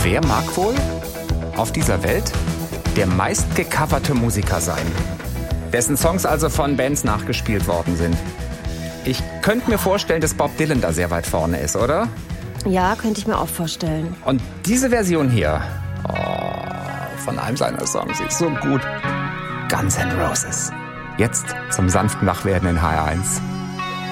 Wer mag wohl auf dieser Welt der meistgecoverte Musiker sein? Dessen Songs also von Bands nachgespielt worden sind. Ich könnte mir vorstellen, dass Bob Dylan da sehr weit vorne ist, oder? Ja, könnte ich mir auch vorstellen. Und diese Version hier, von einem seiner Songs, ist so gut. Guns N' Roses. Jetzt zum sanften Wachwerden in HR1.